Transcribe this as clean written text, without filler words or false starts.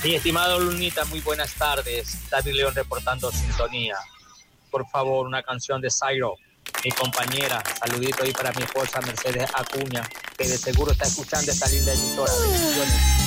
Mi estimado Lunita, muy buenas tardes. David León reportando sintonía. Por favor, una canción de Zairo, mi compañera. Saludito ahí para mi esposa Mercedes Acuña, que de seguro está escuchando esta linda emisora. Bendiciones.